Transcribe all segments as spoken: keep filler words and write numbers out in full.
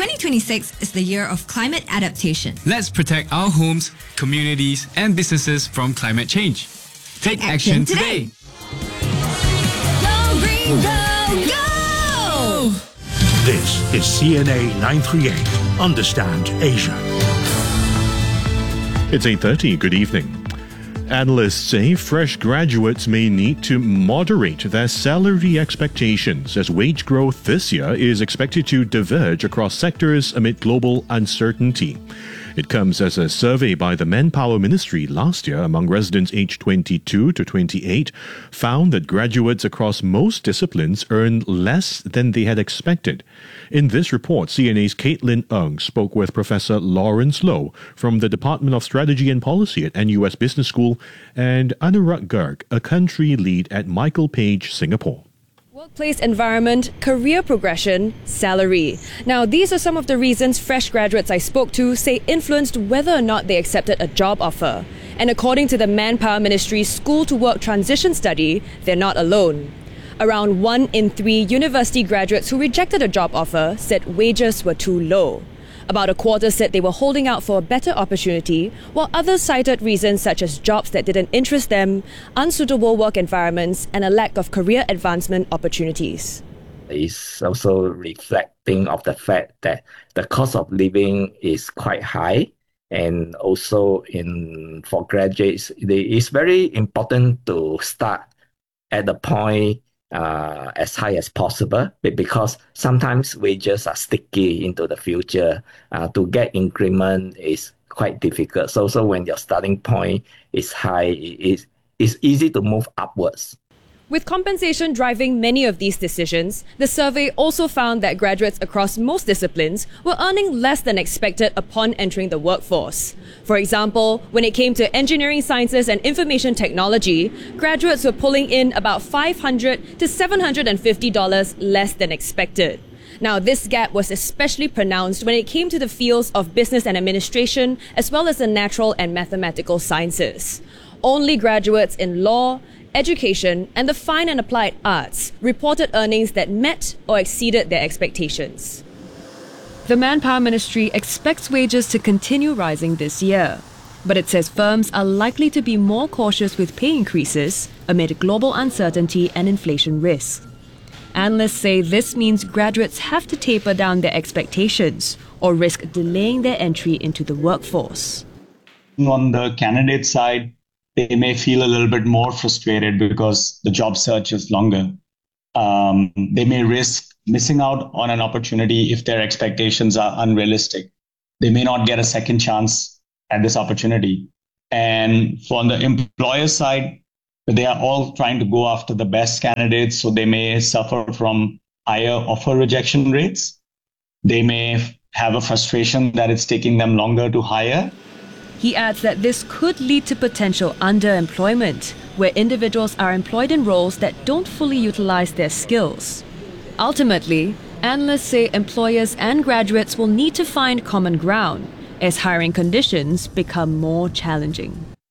twenty twenty-six is the year of climate adaptation. Let's protect our homes, communities, and businesses from climate change. Take, Take action, action today. today. Go green, go, go! This is C N A nine thirty-eight. Understand Asia. It's eight thirty. Good evening. Analysts say fresh graduates may need to moderate their salary expectations as wage growth this year is expected to diverge across sectors amid global uncertainty. It comes as a survey by the Manpower Ministry last year among residents aged twenty-two to twenty-eight found that graduates across most disciplines earned less than they had expected. In this report, C N A's Caitlin Ng spoke with Professor Lawrence Loh from the Department of Strategy and Policy at N U S Business School and Anurag Garg, a country lead at Michael Page Singapore. Workplace environment, career progression, salary. Now, these are some of the reasons fresh graduates I spoke to say influenced whether or not they accepted a job offer. And according to the Manpower Ministry's School to Work Transition Study, they're not alone. Around one in three university graduates who rejected a job offer said wages were too low. About a quarter said they were holding out for a better opportunity, while others cited reasons such as jobs that didn't interest them, unsuitable work environments, and a lack of career advancement opportunities. It's also reflecting of the fact that the cost of living is quite high, and also in for graduates, it's very important to start at the point Uh, as high as possible, because sometimes wages are sticky into the future. Uh, to get increment is quite difficult. So, so when your starting point is high, it, it's easy to move upwards. With compensation driving many of these decisions, the survey also found that graduates across most disciplines were earning less than expected upon entering the workforce. For example, when it came to engineering sciences and information technology, graduates were pulling in about five hundred to seven hundred fifty dollars less than expected. Now, this gap was especially pronounced when it came to the fields of business and administration, as well as the natural and mathematical sciences. Only graduates in law, education, and the fine and applied arts reported earnings that met or exceeded their expectations. The Manpower Ministry expects wages to continue rising this year, but it says firms are likely to be more cautious with pay increases amid global uncertainty and inflation risks. Analysts say this means graduates have to taper down their expectations or risk delaying their entry into the workforce. On the candidate side, they may feel a little bit more frustrated because the job search is longer. Um, they may risk missing out on an opportunity if their expectations are unrealistic. They may not get a second chance at this opportunity. And from the employer side, they are all trying to go after the best candidates, so they may suffer from higher offer rejection rates. They may have a frustration that it's taking them longer to hire. He adds that this could lead to potential underemployment, where individuals are employed in roles that don't fully utilize their skills. Ultimately, analysts say employers and graduates will need to find common ground as hiring conditions become more challenging.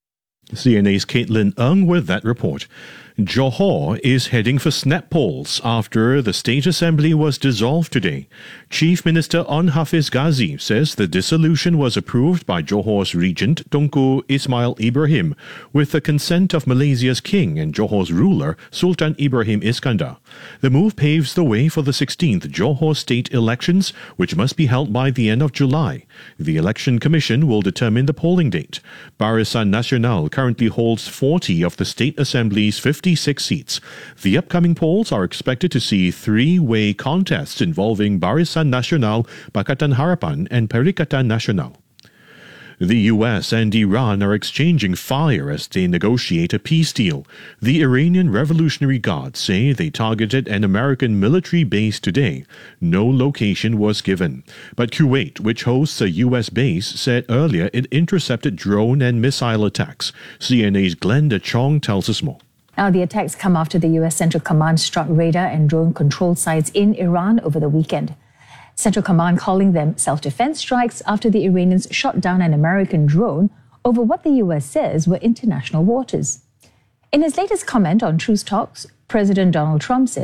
C N A's Caitlin Ng with that report. Johor is heading for snap polls after the State Assembly was dissolved today. Chief Minister Onn Hafiz Ghazi says the dissolution was approved by Johor's regent Tunku Ismail Ibrahim with the consent of Malaysia's king and Johor's ruler Sultan Ibrahim Iskandar. The move paves the way for the sixteenth Johor state elections, which must be held by the end of July. The Election Commission will determine the polling date. Barisan Nasional currently holds forty of the State Assembly's fifty-six seats. The upcoming polls are expected to see three-way contests involving Barisan Nasional, Pakatan Harapan and Perikatan Nasional. The U S and Iran are exchanging fire as they negotiate a peace deal. The Iranian Revolutionary Guard say they targeted an American military base today. No location was given. But Kuwait, which hosts a U S base, said earlier it intercepted drone and missile attacks. C N A's Glenda Chong tells us more. Now, the attacks come after the U S Central Command struck radar and drone control sites in Iran over the weekend. Central Command calling them self-defense strikes after the Iranians shot down an American drone over what the U S says were international waters. In his latest comment on truce talks, President Donald Trump says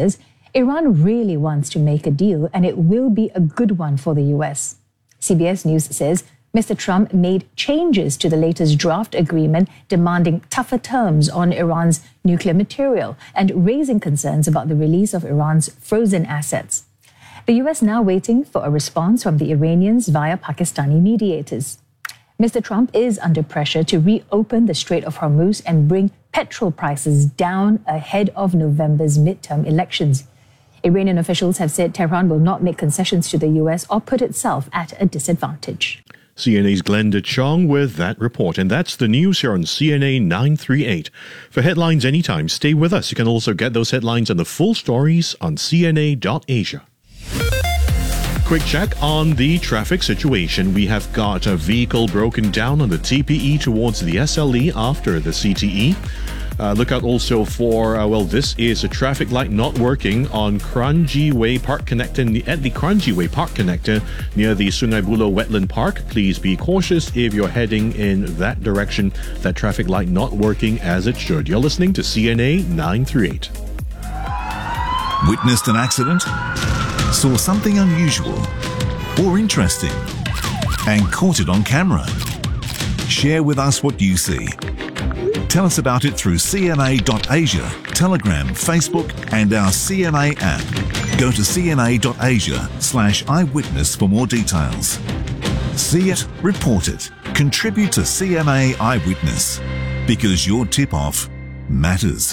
Iran really wants to make a deal, and it will be a good one for the U S. C B S News says Mister Trump made changes to the latest draft agreement demanding tougher terms on Iran's nuclear material and raising concerns about the release of Iran's frozen assets. The U S now waiting for a response from the Iranians via Pakistani mediators. Mister Trump is under pressure to reopen the Strait of Hormuz and bring petrol prices down ahead of November's midterm elections. Iranian officials have said Tehran will not make concessions to the U S or put itself at a disadvantage. C N A's Glenda Chong with that report. And that's the news here on C N A nine three eight. For headlines anytime, stay with us. You can also get those headlines and the full stories on C N A dot asia. Quick check on the traffic situation. We have got a vehicle broken down on the T P E towards the S L E after the C T E. Uh, look out also for, uh, well, this is a traffic light not working on Kranji Way Park Connector, at the Kranji Way Park Connector near the Sungai Buloh Wetland Park. Please be cautious if you're heading in that direction. That traffic light not working as it should. You're listening to C N A nine three eight. Witnessed an accident? Saw something unusual or interesting and caught it on camera? Share with us what you see. Tell us about it through C N A dot asia, Telegram, Facebook and our C N A app. Go to C N A dot asia slash eyewitness for more details. See it, report it, contribute to C N A Eyewitness, because your tip-off matters.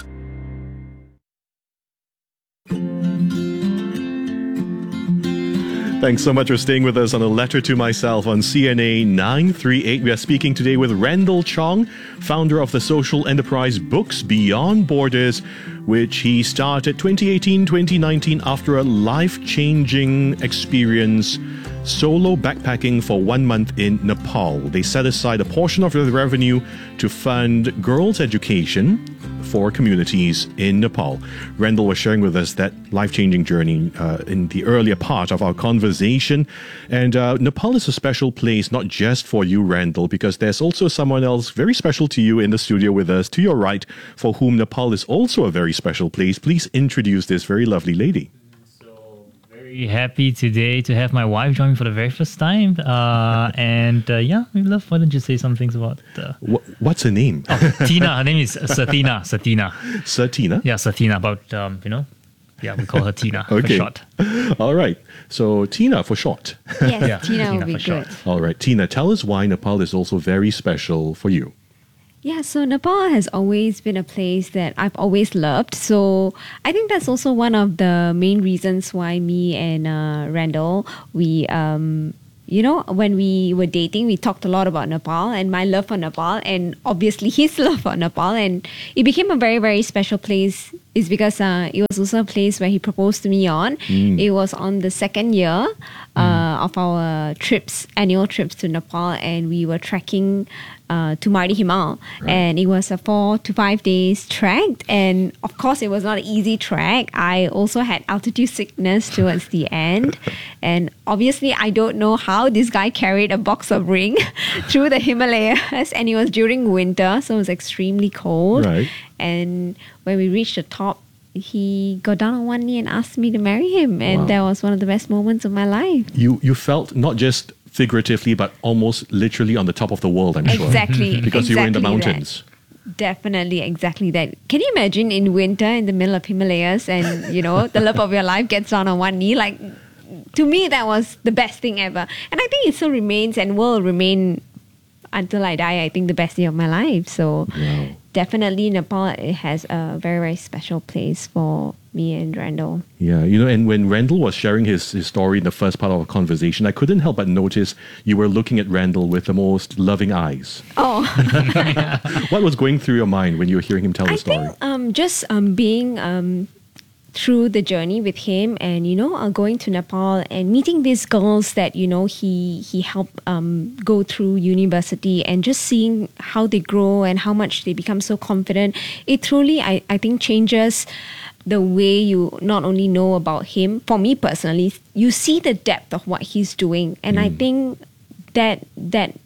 Thanks so much for staying with us on A Letter to Myself on C N A nine three eight. We are speaking today with Randall Chong, founder of the social enterprise Books Beyond Borders, which he started twenty eighteen twenty nineteen after a life-changing experience solo backpacking for one month in Nepal. They set aside a portion of the revenue to fund girls' education for communities in Nepal. Randall was sharing with us that life-changing journey uh, in the earlier part of our conversation. And uh, Nepal is a special place, not just for you, Randall, because there's also someone else very special to you in the studio with us, to your right, for whom Nepal is also a very special place. Please introduce this very lovely lady. Very happy today to have my wife join me for the very first time. Uh, and uh, yeah, we love. Why don't you say some things about... Uh, Wh- what's her name? Oh, Tina. Her name is Satina. Satina. Satina? Yeah, Satina. But, um, you know, yeah, we call her Tina okay. for short. All right. So Tina for short. Yes, Yeah, Tina Tina will be for short. good. All right. Tina, tell us why Nepal is also very special for you. Yeah, so Nepal has always been a place that I've always loved. So I think that's also one of the main reasons why me and uh, Randall, we, um, you know, when we were dating, we talked a lot about Nepal and my love for Nepal and obviously his love for Nepal. And it became a very, very special place. Is because uh, it was also a place where he proposed to me on. Mm. It was on the second year uh, mm. of our trips, annual trips to Nepal, and we were trekking uh, to Mardi Himal. Right. And it was a four to five days trek. And of course, it was not an easy trek. I also had altitude sickness towards the end. And obviously, I don't know how this guy carried a box of ring through the Himalayas. And it was during winter, so it was extremely cold. Right. And when we reached the top, he got down on one knee and asked me to marry him. And Wow. that was one of the best moments of my life. You you felt not just figuratively, but almost literally on the top of the world, I'm sure. Exactly. Because you were in the exactly mountains. that. Definitely, exactly that. Can you imagine in winter in the middle of Himalayas and, you know, the love of your life gets down on one knee? Like, to me, that was the best thing ever. And I think it still remains and will remain until I die, I think, the best day of my life. So Wow. definitely Nepal, it has a very, very special place for me and Randall. Yeah, you know, and when Randall was sharing his, his story in the first part of our conversation, I couldn't help but notice you were looking at Randall with the most loving eyes. Oh, What was going through your mind when you were hearing him tell I the story? think um, just um, being um, through the journey with him and, you know, uh, going to Nepal and meeting these girls that, you know, he, he helped um, go through university and just seeing how they grow and how much they become so confident. It truly, I, I think, changes the way you not only know about him. For me personally, you see the depth of what he's doing. And I think that that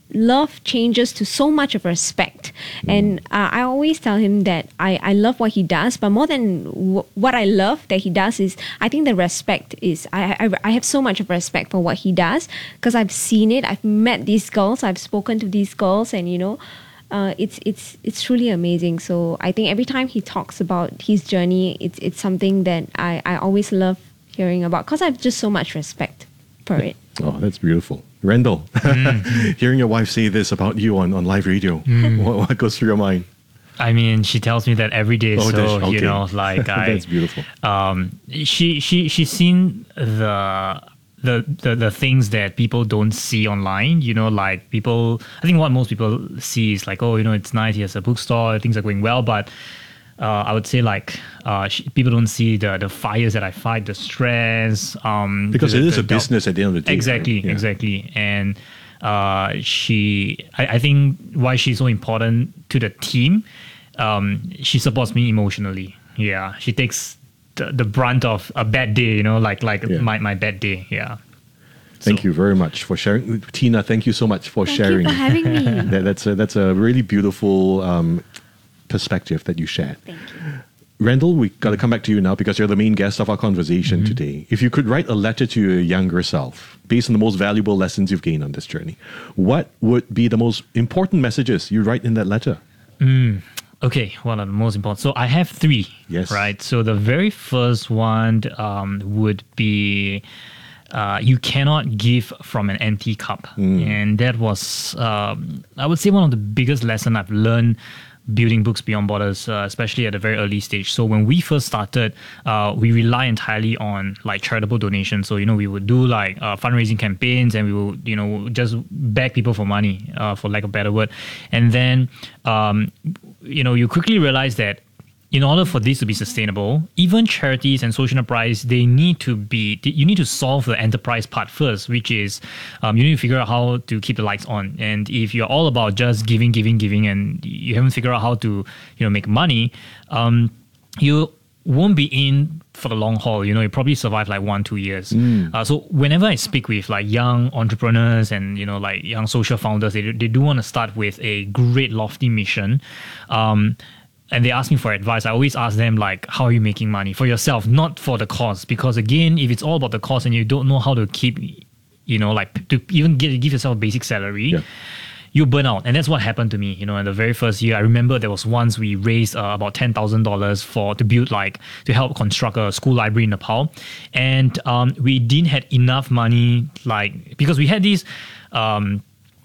love changes to so much of respect. And uh, I always tell him that I, I love what he does, but more than w- what I love that he does is, I think the respect is, I, I, I have so much of respect for what he does, because I've seen it, I've met these girls, I've spoken to these girls, and you know, uh, it's it's it's truly amazing. So I think every time he talks about his journey, it's it's something that I, I always love hearing about, because I have just so much respect for it. Oh, that's beautiful. Randall, mm. hearing your wife say this about you on, on live radio, mm. what, what goes through your mind? I mean, she tells me that every day. Oh, so, okay. you know, like I... That's beautiful. Um, she, she, she's seen the, the, the, the things that people don't see online, you know, like people... I think what most people see is like, oh, you know, it's nice, he has a bookstore, things are going well, but... Uh, I would say like uh, sh- people don't see the the fires that I fight, the stress. Um, because the, it is the, a business at the end of the day. Exactly, right? yeah. exactly. And uh, she, I, I think why she's so important to the team, um, she supports me emotionally. Yeah, she takes the, the brunt of a bad day, you know, like like yeah. my, my bad day. Yeah. Thank so. you very much for sharing. Tina, thank you so much for thank sharing. Thank you for having me. that, that's, a, that's a really beautiful... Um, perspective that you shared. Thank you. Randall, we got to come back to you now because you're the main guest of our conversation mm-hmm. today. If you could write a letter to your younger self based on the most valuable lessons you've gained on this journey, what would be the most important messages you write in that letter? Mm, okay, what are the most important? So I have three. Yes. Right. So the very first one um, would be uh, you cannot give from an empty cup. Mm. And that was, um, I would say, one of the biggest lessons I've learned building Books Beyond Borders, uh, especially at a very early stage. So when we first started, uh, we rely entirely on like charitable donations. So, you know, we would do like uh, fundraising campaigns and we would, you know, just beg people for money, uh, for lack of a better word. And then, um, you know, you quickly realize that in order for this to be sustainable, even charities and social enterprise, they need to be, you need to solve the enterprise part first, which is um, you need to figure out how to keep the lights on. And if you're all about just giving, giving, giving, and you haven't figured out how to, you know, make money, um, you won't be in for the long haul. You know, you probably survive like one, two years. Mm. Uh, so whenever I speak with like young entrepreneurs and, you know, like young social founders, they, they do want to start with a great lofty mission. Um, and they ask me for advice, I always ask them like, how are you making money? For yourself, not for the cause. Because again, if it's all about the cause and you don't know how to keep, you know, like to even give, give yourself a basic salary, yeah. you burn out. And that's what happened to me. You know, in the very first year, I remember there was once we raised uh, about ten thousand dollars for to build like, to help construct a school library in Nepal. And um, we didn't have enough money, like, because we had these, um,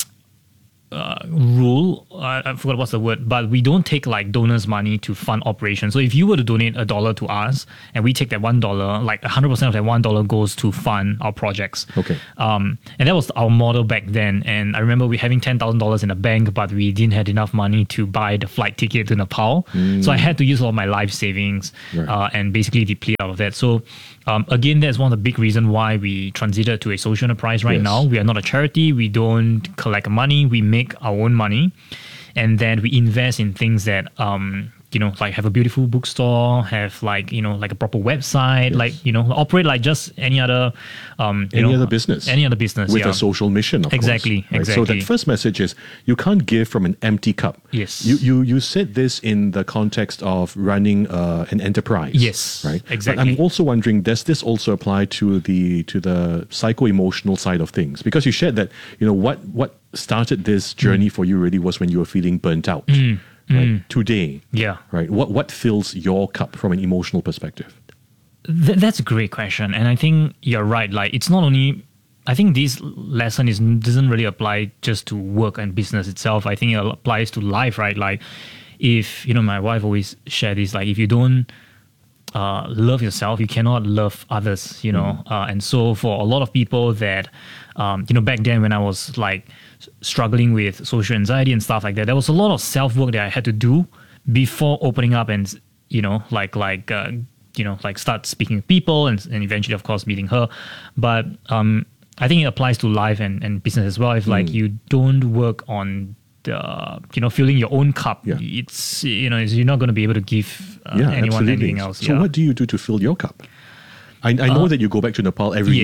Uh, rule, uh, I forgot what's the word, but we don't take like donors' money to fund operations. So if you were to donate a dollar to us and we take that one dollar, like one hundred percent of that one dollar goes to fund our projects. Okay. Um, and that was our model back then. And I remember we having ten thousand dollars in the bank, but we didn't have enough money to buy the flight ticket to Nepal. Mm. So I had to use all my life savings right. uh, and basically deplete out of that. So Um, again, that's one of the big reasons why we transited to a social enterprise right yes. now. We are not a charity. We don't collect money. We make our own money. And then we invest in things that, um, you know, like have a beautiful bookstore, have like, you know, like a proper website, yes. like, you know, operate like just any other, um, you any know, other business. Any other business. With yeah. a social mission, of exactly, course. Right? Exactly. So that first message is you can't give from an empty cup. Yes. You you you said this in the context of running uh, an enterprise. Yes. Right. Exactly. But I'm also wondering, does this also apply to the to the psycho-emotional side of things? Because you shared that, you know, what what started this journey mm. for you really was when you were feeling burnt out. Mm. Right. Mm. Today. Yeah. Right. What what fills your cup from an emotional perspective? Th- that's a great question. And I think you're right. Like, it's not only, I think this lesson is doesn't really apply just to work and business itself. I think it applies to life, right? Like, if, you know, my wife always share this, like, if you don't uh, love yourself, you cannot love others, you know? Mm. Uh, and so for a lot of people that, um, you know, back then when I was like struggling with social anxiety and stuff like that, there was a lot of self-work that I had to do before opening up and, you know, like, like, uh, you know, like start speaking to people and, and eventually, of course, meeting her. But um, I think it applies to life and, and business as well. If like mm. you don't work on the, you know, filling your own cup, yeah. it's, you know, you're not going to be able to give uh, yeah, anyone absolutely. anything else. So yeah. what do you do to fill your cup? I, I know uh, that you go back to Nepal every yeah. year.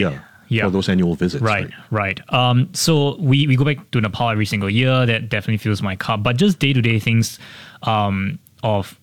Yeah. for those annual visits. Right, right. Um, so we, we go back to Nepal every single year. That definitely fills my cup. But just day to day things um, of,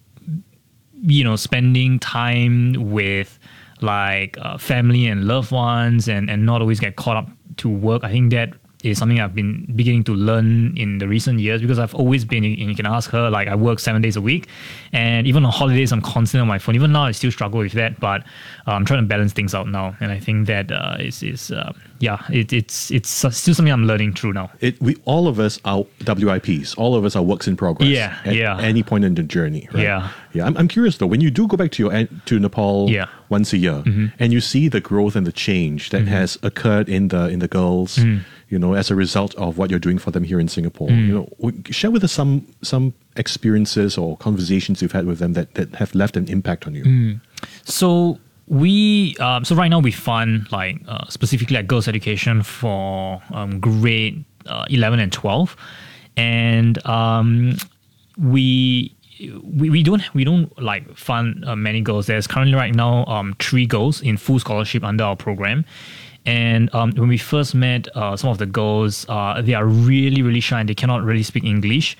you know, spending time with like uh, family and loved ones, and, and not always get caught up to work. I think that is something I've been beginning to learn in the recent years, because I've always been, and you can ask her, like I work seven days a week, and even on holidays I'm constantly on my phone. Even now I still struggle with that, but uh, I'm trying to balance things out now, and I think that uh, is is uh, yeah, it, it's it's still something I'm learning through now. It we all of us are W I Ps. All of us are works in progress. Yeah, at yeah. any point in the journey. Right? Yeah, yeah. I'm, I'm curious though. When you do go back to your to Nepal yeah. once a year, mm-hmm. and you see the growth and the change that mm-hmm. has occurred in the in the girls, mm. you know, as a result of what you're doing for them here in Singapore, Mm. you know, share with us some some experiences or conversations you've had with them that, that have left an impact on you. Mm. So we um, so right now we fund like uh, specifically like girls education for um, grade uh, eleven and twelve, and um, we. We, we don't we don't like fund uh, many girls. There's currently right now um three girls in full scholarship under our program, and um, when we first met uh, some of the girls, uh, they are really really shy and they cannot really speak English.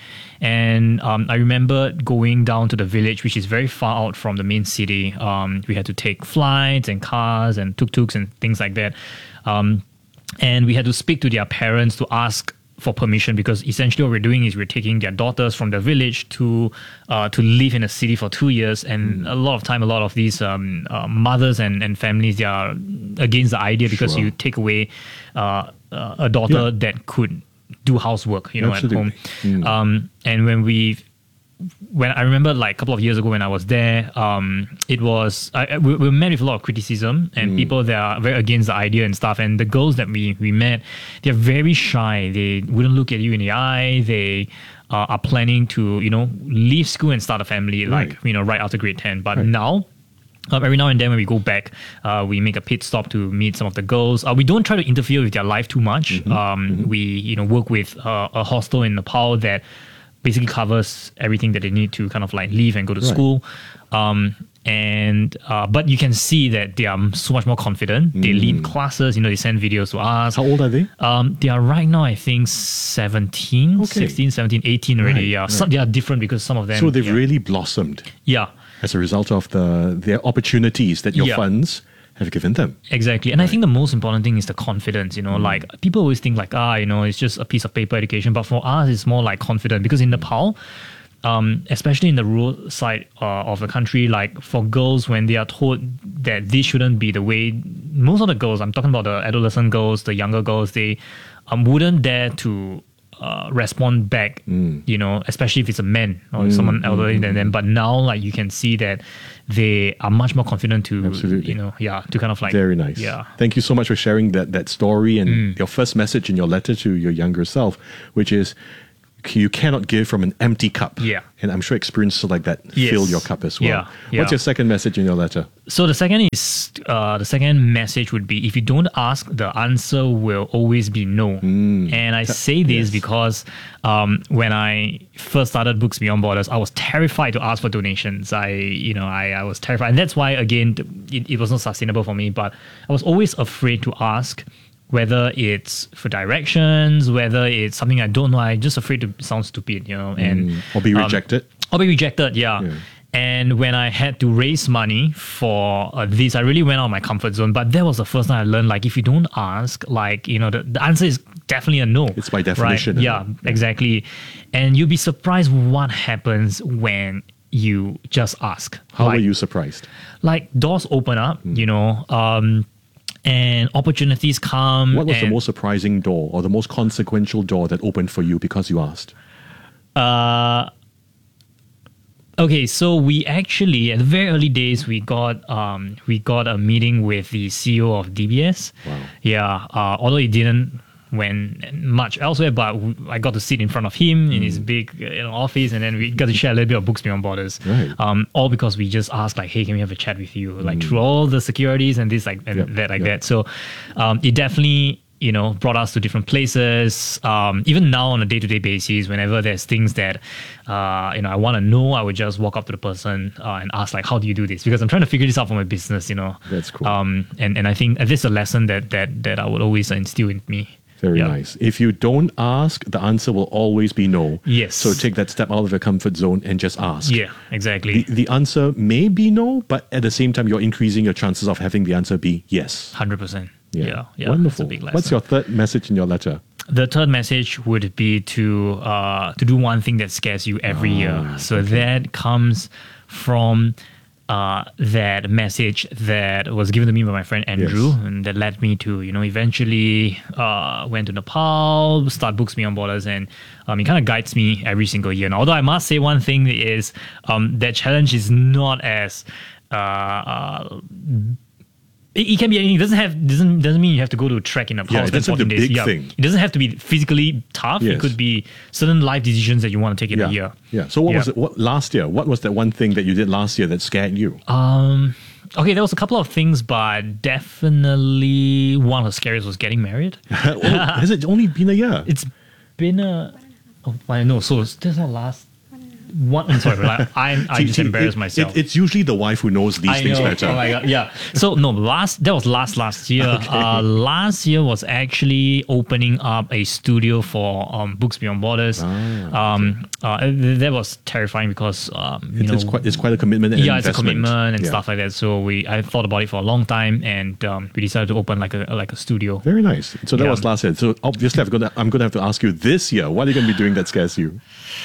And um, I remember going down to the village, which is very far out from the main city. Um, we had to take flights and cars and tuk-tuks and things like that, um, and we had to speak to their parents to ask for permission, because essentially what we're doing is we're taking their daughters from the village to uh, to live in a city for two years. And mm. a lot of time, a lot of these um, uh, mothers and, and families, they are against the idea, because Sure. you take away uh, uh, a daughter Yeah. that could do housework, you know, Absolutely. at home. Mm. Um, and when we when I remember like a couple of years ago when I was there, um, it was I, we, we met with a lot of criticism and Mm. people that are very against the idea and stuff. And the girls that we we met, they're very shy. They wouldn't look at you in the eye. They uh, are planning to you know leave school and start a family, Right. like you know right after grade ten. But Right. now. Um, every now and then when we go back, uh, we make a pit stop to meet some of the girls. Uh, we don't try to interfere with their life too much. Mm-hmm. Um, We you know work with uh, a hostel in Nepal that basically covers everything that they need to kind of like leave and go to Right. school. Um, and uh, but you can see that they are so much more confident. They lead classes. You know, they send videos to us. How old are they? Um, they are right now, I think, seventeen, Okay. sixteen, seventeen, eighteen already. Right, yeah, right. Some, they are different because some of them. So they've yeah. really blossomed yeah. as a result of the their opportunities that your Yeah. funds have given them. Exactly. And I think the most important thing is the confidence, you know, like people always think like, ah, you know, it's just a piece of paper education. But for us, it's more like confident, because in Nepal, um, especially in the rural side uh, of the country, like for girls, when they are told that this shouldn't be the way, most of the girls, I'm talking about the adolescent girls, the younger girls, they um, wouldn't dare to uh, respond back, Mm. you know, especially if it's a man or someone elderly than them. But now, like, you can see that they are much more confident to, Absolutely. you know, yeah, to kind of like, Very nice. yeah. Thank you so much for sharing that that story and Mm. your first message in your letter to your younger self, which is you cannot give from an empty cup. Yeah. And I'm sure experiences like that Yes. fill your cup as well. Yeah, yeah. What's your second message in your letter? So the second is uh, the second message would be, if you don't ask, the answer will always be no. And I say this yes. because um, when I first started Books Beyond Borders, I was terrified to ask for donations. I, you know, I, I was terrified, and that's why again it, it was not sustainable for me. But I was always afraid to ask. Whether it's for directions, whether it's something I don't know, I'm just afraid to sound stupid, you know, and Mm. Or be um, rejected. I'll be rejected, yeah. Yeah. And when I had to raise money for uh, this, I really went out of my comfort zone. But that was the first time I learned, like, if you don't ask, like, you know, the, the answer is definitely a no. It's by definition, Right? isn't Yeah, it? exactly. And you'll be surprised what happens when you just ask. How like, were you surprised? Like, doors open up, you know, um, and opportunities come. What was the and- most surprising door or the most consequential door that opened for you because you asked? Uh, okay, so we actually at the very early days we got um we got a meeting with the C E O of D B S. Wow. Yeah. Uh, although it didn't went much elsewhere, but w- I got to sit in front of him in his big uh, you know, office, and then we got to share a little bit of Books Beyond Borders. Right. Um, all because we just asked like, hey, can we have a chat with you? Like through all the securities and this like and Yep, that like yep. that. So, um, it definitely you know, brought us to different places. Um, even now on a day-to-day basis, whenever there's things that, uh, you know, I want to know, I would just walk up to the person uh, and ask like, how do you do this? Because I'm trying to figure this out for my business, you know. That's cool. Um, and, and I think this is a lesson that, that, that I would always instill in me. Very Yeah. nice. If you don't ask, the answer will always be no. Yes. So take that step out of your comfort zone and just ask. Yeah, exactly. The, the answer may be no, but at the same time, you're increasing your chances of having the answer be yes. one hundred percent. Yeah, yeah. Wonderful. That's a big lesson. What's your third message in your letter? The third message would be to uh, to do one thing that scares you every year. So that comes from uh, that message that was given to me by my friend Andrew, Yes. and that led me to, you know, eventually uh, went to Nepal, start Books Beyond Borders, and um, it kind of guides me every single year. And although I must say one thing is um, that challenge is not as uh, uh, It, it can be anything. It doesn't have doesn't doesn't mean you have to go to trek in a Yeah, it doesn't have to be days. big Yeah. thing. It doesn't have to be physically tough. Yes. It could be certain life decisions that you want to take in yeah. a year. Yeah. So what Yeah. was it? What last year? What was that one thing that you did last year that scared you? Um. Okay, there was a couple of things, but definitely one of the scariest was getting married. Oh, has it only been a year? It's been a. Oh, I know. So that's not last. One. I'm sorry, but I I, I See- just see, embarrassed it- myself. it- it's usually the wife who knows these I things know. better. Oh my god, yeah. So no, last that was last last year. Okay. Uh, last year was actually opening up a studio for um, Books Beyond Borders. Ah, um, uh, th- that was terrifying because um, you It's, know it's quite it's quite a commitment. And yeah, it's a investment. commitment and Yeah. stuff like that. So we I thought about it for a long time, and um, we decided to open like a like a studio. Very nice. So that Yeah. was last year. So obviously, I'm gonna I'm gonna have to ask you this year. What are you gonna be doing that scares you?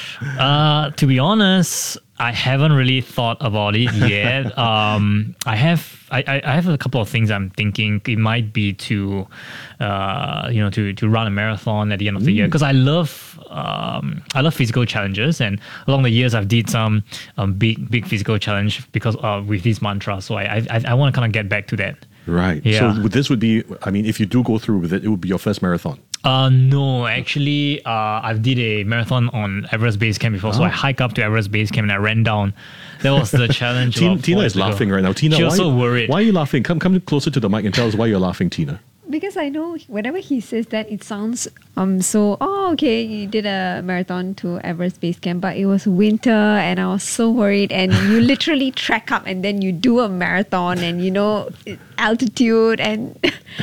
Uh, to be honest, I haven't really thought about it yet. um, I have I, I I have a couple of things I'm thinking. It might be to, uh, you know, to to run a marathon at the end of the year because I love um I love physical challenges, and along the years I've did some um big big physical challenge because uh with this mantra. So I I I want to kind of get back to that. Right. Yeah. So this would be. I mean, if you do go through with it, it would be your first marathon. Uh, no, actually, uh, I did a marathon on Everest Base Camp before. So Oh. I hiked up to Everest Base Camp and I ran down. That was the challenge. Tina, about Tina four is years ago. laughing right now. Tina, she why, was so worried. Why are you laughing? Come come closer to the mic and tell us why you're laughing, Tina. Because I know whenever he says that, it sounds um so, oh, okay, you did a marathon to Everest Base Camp, but it was winter and I was so worried. And you literally trek up and then you do a marathon and, you know, altitude. And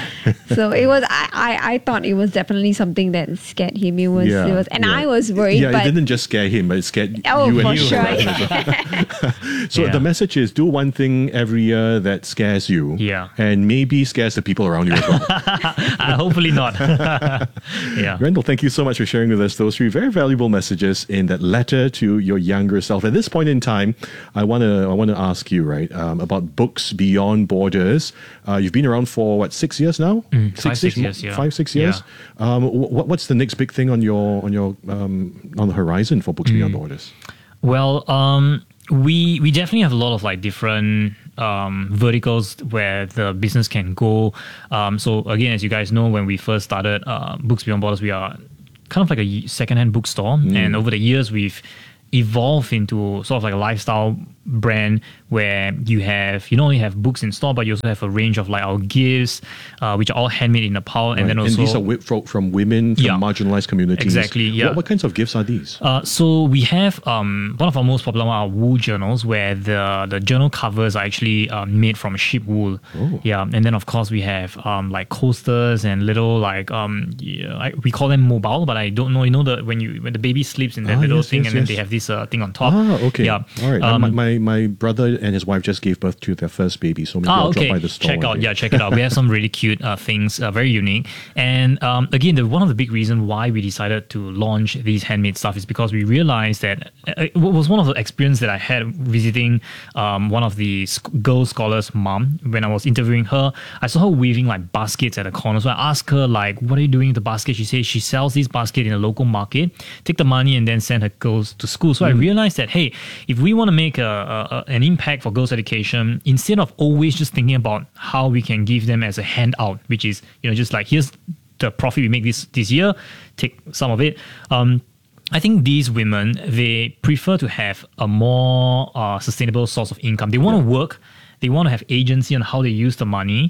so it was, I, I, I thought it was definitely something that scared him. It was, it was and yeah. I was worried. Yeah, but it didn't just scare him, but it scared Oh, you and for you. sure. So Yeah. the message is do one thing every year that scares you. Yeah. And maybe scares the people around you as well. uh, hopefully not. yeah. Randall, thank you so much for sharing with us those three very valuable messages in that letter to your younger self. At this point in time, I want to I want to ask you, right, um, about Books Beyond Borders. Uh, you've been around for what, six years now? Mm, five, six mo- years, yeah. Five, six years. Um, what, what's the next big thing on your on your um, on the horizon for Books Mm. Beyond Borders? Well, um, we we definitely have a lot of like different um, verticals where the business can go. Um, so again, as you guys know, when we first started uh, Books Beyond Borders, we are kind of like a secondhand bookstore, and over the years we've evolved into sort of like a lifestyle brand where you have you not only have books in store, but you also have a range of like our gifts, uh, which are all handmade in Nepal, and Right. then also these are wi- fro- from women from Yeah. marginalized communities. Exactly, yeah. What, what kinds of gifts are these? Uh, so we have um, one of our most popular one are wool journals, where the the journal covers are actually um, made from sheep wool. Oh. Yeah, and then of course we have um, like coasters and little like um, yeah, I, we call them mobile, but I don't know. You know the when you when the baby sleeps in that Ah, little yes, thing, yes, and then yes. they have this uh, thing on top. Ah, okay. Yeah. All right. Um, my, my my brother and his wife just gave birth to their first baby, so maybe Ah, I'll okay. drop by the store. Check one out, day. yeah, check it out. We have some really cute uh, things, uh, very unique. And um, again, the one of the big reasons why we decided to launch these handmade stuff is because we realized that uh, it was one of the experience that I had visiting um, one of the sc- girl scholars' mom. When I was interviewing her, I saw her weaving like baskets at the corner. So I asked her like, "What are you doing with the basket?" She says she sells these baskets in a local market, take the money and then send her girls to school. So I realized that hey, if we want to make a, a, a- an impact for girls' education, instead of always just thinking about how we can give them as a handout, which is, you know, just like here's the profit we make this this year, take some of it. Um, I think these women, they prefer to have a more uh, sustainable source of income. They want to work, they want to have agency on how they use the money.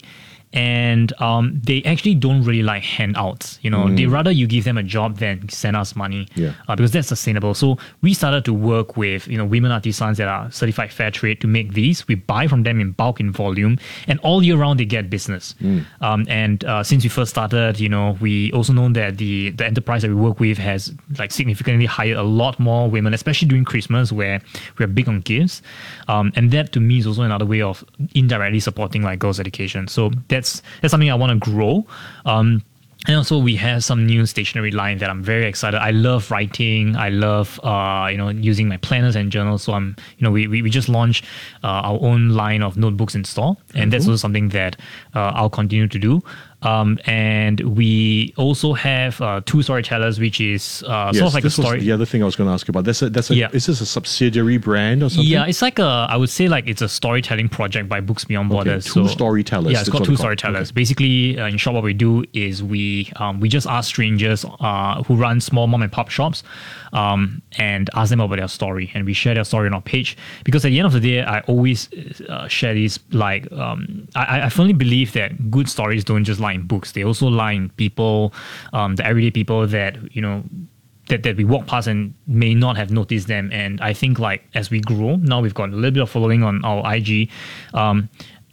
and um, they actually don't really like handouts. You know, Mm. they rather you give them a job than send us money. Yeah. Uh, because that's sustainable. So we started to work with you know women artisans that are certified fair trade to make these. We buy from them in bulk, in volume, and all year round they get business. Mm. Um, and uh, since we first started, you know, we also know that the the enterprise that we work with has like significantly hired a lot more women, especially during Christmas, where we're big on gifts. Um, and that to me is also another way of indirectly supporting like girls' education. So that's that's something I want to grow. Um, And also we have some new stationery line that I'm very excited. I love writing. I love uh, you know using my planners and journals. So I'm you know we we, we just launched uh, our own line of notebooks in store, and that's also something that uh, I'll continue to do. Um, and we also have uh, two storytellers, which is uh, Yes, sort of like a this was story. the other thing I was going to ask you about. That's a, that's a, Yeah. Is this a subsidiary brand or something? Yeah, it's like a, I would say like it's a storytelling project by Books Beyond Okay, Borders. two storytellers, Yeah, it's that's called what Two they call it. Storytellers. Okay. Basically, uh, in short, what we do is we um, we just ask strangers uh, who run small mom and pop shops um, and ask them about their story, and we share their story on our page. Because at the end of the day, I always uh, share these like um, I, I firmly believe that good stories don't just lie in books; they also lie in people, um, the everyday people that you know. That, that we walk past and may not have noticed them. And I think like as we grow, now we've got a little bit of following on our I G. Um,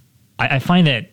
I, I find that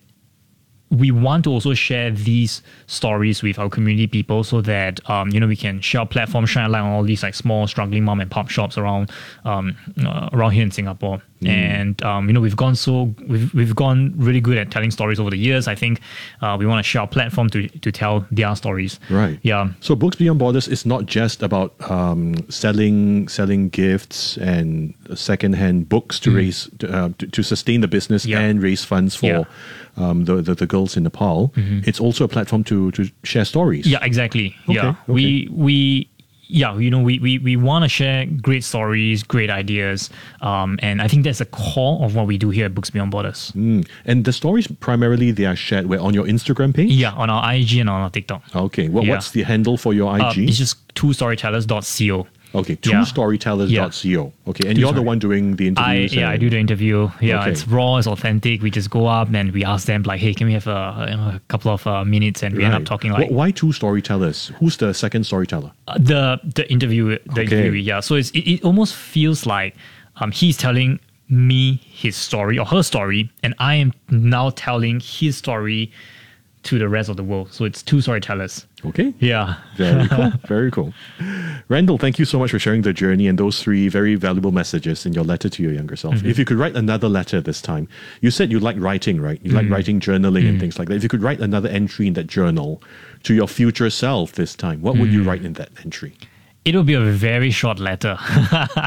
we want to also share these stories with our community people so that um, you know we can share our platform, shine a light on all these like small struggling mom and pop shops around um, uh, around here in Singapore. Mm. And um, you know we've gone so we've we've gone really good at telling stories over the years. I think uh, we want to share our platform to to tell their stories. Right. Yeah. So Books Beyond Borders is not just about um, selling selling gifts and secondhand books to Mm. raise uh, to, to sustain the business Yeah. and raise funds for Yeah. um, the, the the girls in Nepal. Mhm. It's also a platform to to share stories. Yeah, exactly. Okay, yeah. okay. We we yeah, you know, we we, we want to share great stories, great ideas. Um, and I think that's the core of what we do here at Books Beyond Borders. Mm. And the stories primarily they are shared where on your Instagram page. Yeah, on our I G and on our TikTok. Okay. Well, Yeah. what's the handle for your I G? Um, it's just two storytellers dot co. Okay, two Yeah. storytellers dot co. Okay, and Two you're the story- one doing the I interviews. yeah, I and- do the interview. Yeah, Okay. it's raw, it's authentic. We just go up and we ask them like, hey, can we have a, you know, a couple of uh, minutes, and we end up Right. talking like Wh- Why two storytellers? Who's the second storyteller? Uh, the the interview the Okay. interviewee, yeah. So it's, it, it almost feels like um he's telling me his story or her story, and I am now telling his story to the rest of the world. So it's two storytellers. Okay. Yeah. Very cool. Very cool. Randall, thank you so much for sharing the journey and those three very valuable messages in your letter to your younger self. Mhm. If you could write another letter this time, you said you like writing, right? You like Mhm. writing, journaling, and Mhm. things like that. If you could write another entry in that journal to your future self this time, what would you Mm. write in that entry? It will be a very short letter. uh,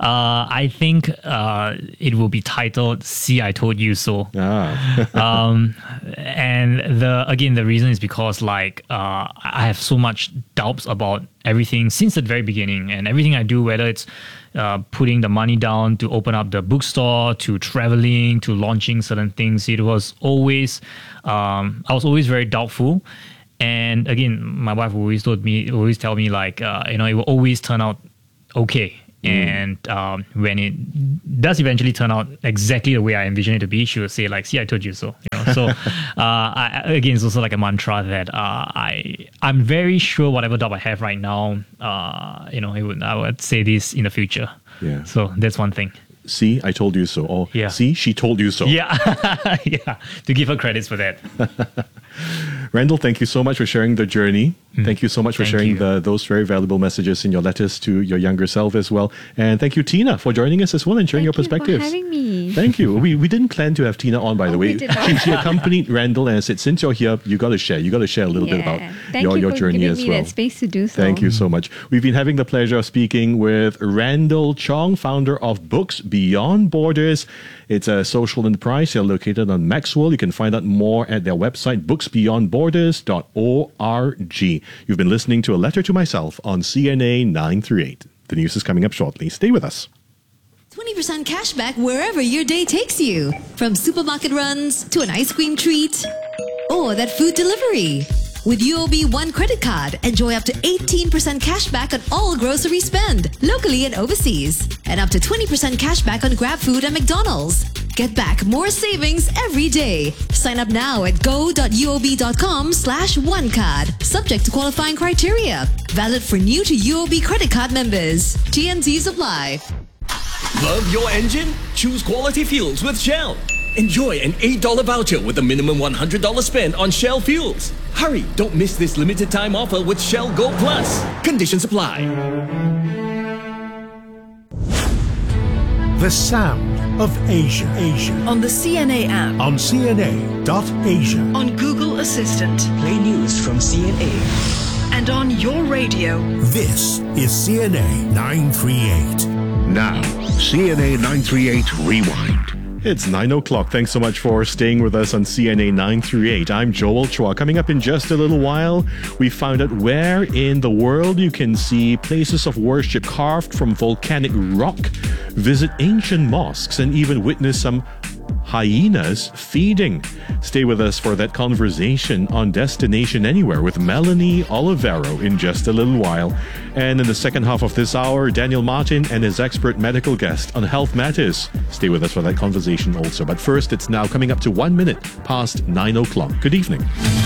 I think uh, it will be titled "See, I Told You So." Ah. um, and the again, the reason is because like uh, I have so much doubts about everything since the very beginning, and everything I do, whether it's uh, putting the money down to open up the bookstore, to traveling, to launching certain things, it was always um, I was always very doubtful. And again, my wife always told me, always tell me like, uh, you know, it will always turn out okay. Mm. And um, when it does eventually turn out exactly the way I envision it to be, she will say like, "See, I told you so." You know? So uh, I, again, it's also like a mantra that uh, I I'm very sure whatever job I have right now, uh, you know, it would, I would say this in the future. Yeah. So that's one thing. See, I told you so. Or Yeah. see, she told you so. Yeah, yeah. To give her credits for that. Randall, thank you so much for sharing the journey. Thank you so much for Thank sharing you. the, those very valuable messages in your letters to your younger self as well. And thank you, Tina, for joining us as well and sharing your perspectives. for having me. Thank you. We we didn't plan to have Tina on, by the Oh, way. we did not. She, she accompanied Randall and said, since you're here, you got to share. You got to share a little bit about Thank your, you your for journey giving as me well. that space to do so. Thank you so much. We've been having the pleasure of speaking with Randall Chong, founder of Books Beyond Borders. It's a social enterprise. They're located on Maxwell. You can find out more at their website, books beyond borders dot org. You've been listening to A Letter to Myself on C N A nine thirty-eight. The news is coming up shortly. Stay with us. twenty percent cash back wherever your day takes you. From supermarket runs to an ice cream treat or that food delivery. With U O B One credit card, enjoy up to eighteen percent cash back on all grocery spend, locally and overseas. And up to twenty percent cash back on Grab Food and McDonald's. Get back more savings every day. Sign up now at go.uob.com slash one card. Subject to qualifying criteria. Valid for new to U O B credit card members. T N Cs apply. Love your engine? Choose quality fuels with Shell. Enjoy an eight dollars voucher with a minimum one hundred dollars spent on Shell fuels. Hurry, don't miss this limited time offer with Shell Go Plus. Conditions apply. The sound of Asia. Asia. On the C N A app. On C N A dot asia. On Google Assistant. Play news from C N A. And on your radio. This is C N A nine thirty-eight. Now, C N A nine thirty-eight Rewind. It's nine o'clock. Thanks so much for staying with us on C N A nine thirty-eight. I'm Joel Chua. Coming up in just a little while, we found out where in the world you can see places of worship carved from volcanic rock, visit ancient mosques, and even witness some hyenas feeding. Stay with us for that conversation on Destination Anywhere with Melanie Olivero in just a little while. And in the second half of this hour, Daniel Martin and his expert medical guest on health matters. Stay with us for that conversation also. But first, it's now coming up to one minute past nine o'clock. Good evening.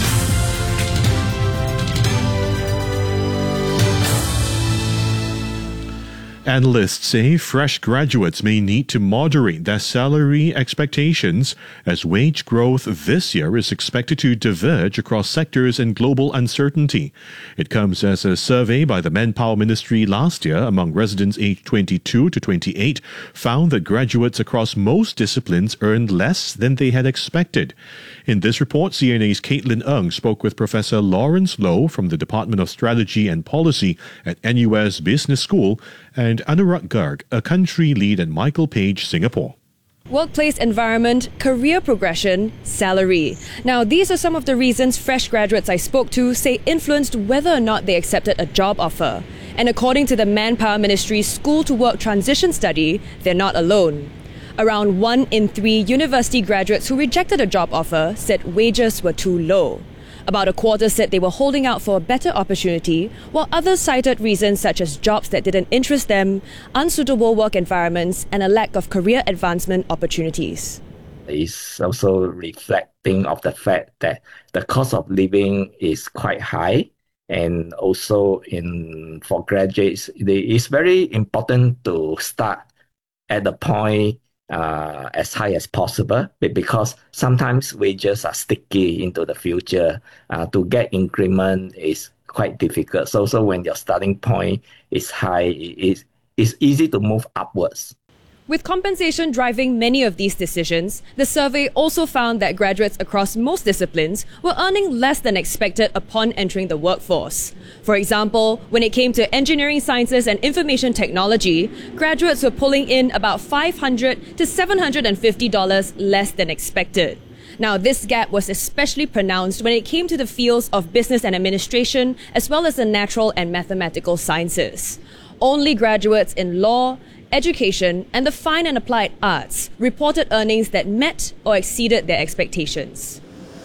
Analysts say fresh graduates may need to moderate their salary expectations as wage growth this year is expected to diverge across sectors and global uncertainty. It comes as a survey by the Manpower Ministry last year among residents aged twenty-two to twenty-eight found that graduates across most disciplines earned less than they had expected. In this report, C N A's Caitlin Ng spoke with Professor Lawrence Loh from the Department of Strategy and Policy at N U S Business School and Anurag Garg, a country lead at Michael Page Singapore. Workplace environment, career progression, salary. Now, these are some of the reasons fresh graduates I spoke to say influenced whether or not they accepted a job offer. And according to the Manpower Ministry's School to Work Transition Study, they're not alone. Around one in three university graduates who rejected a job offer said wages were too low. About a quarter said they were holding out for a better opportunity, while others cited reasons such as jobs that didn't interest them, unsuitable work environments, and a lack of career advancement opportunities. It's also reflecting of the fact that the cost of living is quite high, and also in for graduates, it is very important to start at the point Uh, as high as possible, because sometimes wages are sticky into the future. Uh, to get increment is quite difficult. So, so when your starting point is high, it is it's easy to move upwards. With compensation driving many of these decisions, the survey also found that graduates across most disciplines were earning less than expected upon entering the workforce. For example, when it came to engineering sciences and information technology, graduates were pulling in about five hundred to seven hundred fifty dollars less than expected. Now, this gap was especially pronounced when it came to the fields of business and administration, as well as the natural and mathematical sciences. Only graduates in law, education, and the fine and applied arts reported earnings that met or exceeded their expectations.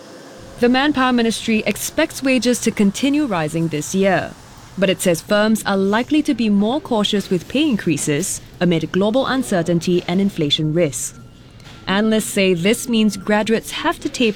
The Manpower Ministry expects wages to continue rising this year, but it says firms are likely to be more cautious with pay increases amid global uncertainty and inflation risks. Analysts say this means graduates have to tape